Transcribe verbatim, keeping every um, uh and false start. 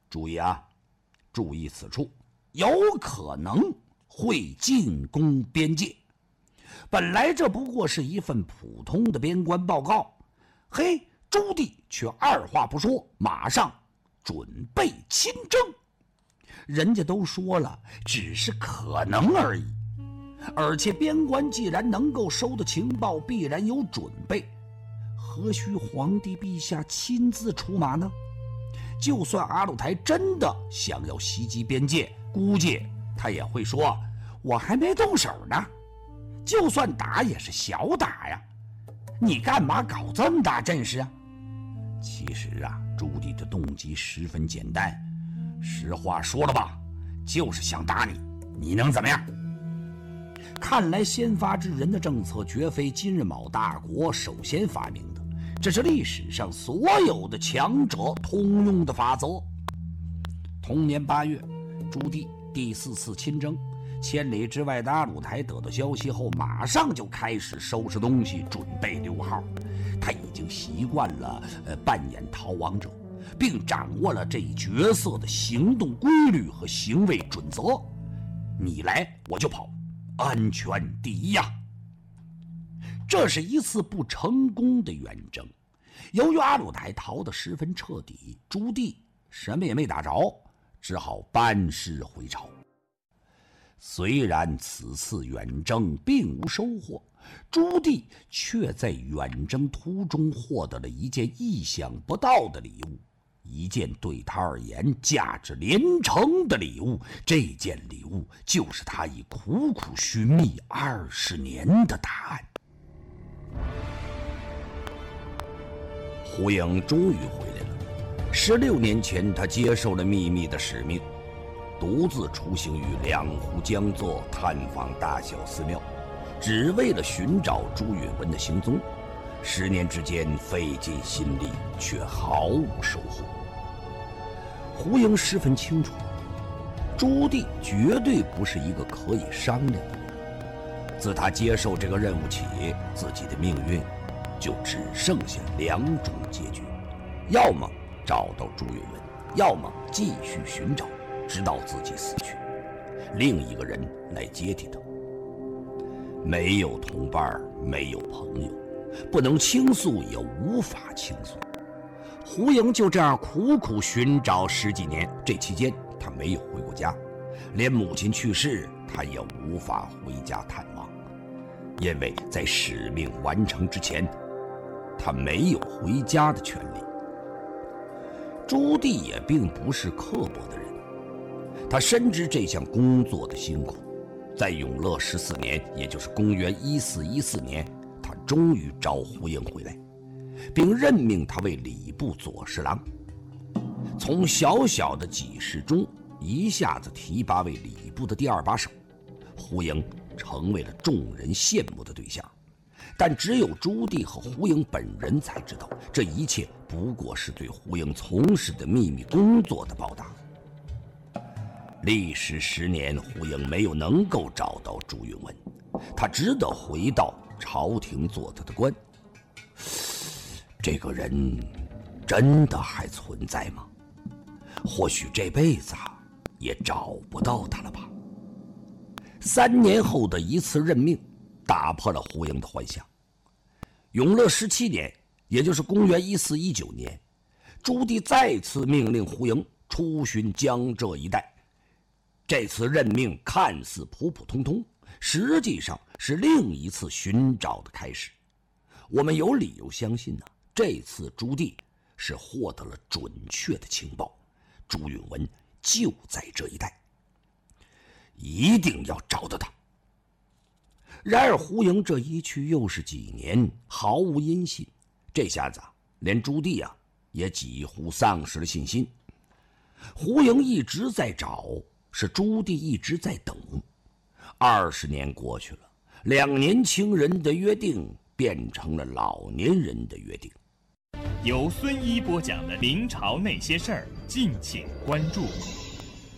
注意啊，注意此处，有可能会进攻边界。本来这不过是一份普通的边关报告，嘿，朱棣却二话不说，马上准备亲征。人家都说了，只是可能而已。而且边关既然能够收的情报，必然有准备，何须皇帝陛下亲自出马呢？就算阿鲁台真的想要袭击边界，估计他也会说，我还没动手呢，就算打也是小打呀，你干嘛搞这么大阵势啊？其实啊，朱棣的动机十分简单，实话说了吧，就是想打你，你能怎么样？看来先发制人的政策绝非今日某大国首先发明的，这是历史上所有的强者通用的法则。同年八月，朱棣第四次亲征，千里之外的阿鲁台得到消息后，马上就开始收拾东西，准备溜号。他已经习惯了呃扮演逃亡者，并掌握了这一角色的行动规律和行为准则。你来我就跑，安全第一呀！这是一次不成功的远征。由于阿鲁台逃得十分彻底，朱棣什么也没打着，只好班师回朝。虽然此次远征并无收获，朱棣却在远征途中获得了一件意想不到的礼物，一件对他而言价值连城的礼物。这件礼物就是他已苦苦寻觅二十年的答案。胡营终于回来了。十六年前，他接受了秘密的使命，独自出行于两湖江作，探访大小寺庙，只为了寻找朱允炆的行踪。十年之间费尽心力，却毫无收获。胡营十分清楚，朱棣绝对不是一个可以商量的人。自他接受这个任务起，自己的命运就只剩下两种结局：要么找到朱允炆，要么继续寻找，直到自己死去，另一个人来接替他。没有同伴，没有朋友，不能倾诉，也无法倾诉。胡营就这样苦苦寻找十几年，这期间他没有回过家，连母亲去世他也无法回家探望，因为在使命完成之前，他没有回家的权利。朱棣也并不是刻薄的人，他深知这项工作的辛苦。在永乐十四年，也就是公元一四一四年，他终于召胡营回来，并任命他为礼部左侍郎，从小小的给事中一下子提拔为礼部的第二把手。胡营成为了众人羡慕的对象，但只有朱棣和胡营本人才知道，这一切不过是对胡营从事的秘密工作的报答。历时十年，胡营没有能够找到朱允炆，他只得回到朝廷做他的官。这个人真的还存在吗？或许这辈子也找不到他了吧。三年后的一次任命打破了胡营的幻想。永乐十七年，也就是公元一四一九年，朱棣再次命令胡营出巡江浙一带。这次任命看似普普通通，实际上是另一次寻找的开始。我们有理由相信呢、啊，这次朱棣是获得了准确的情报，朱允炆就在这一带，一定要找到他。然而胡营这一去又是几年，毫无音信。这下子啊，连朱棣啊也几乎丧失了信心。胡营一直在找，是朱棣一直在等。二十年过去了，两年轻人的约定变成了老年人的约定。 由孙一播讲的《明朝那些事儿》，敬请关注。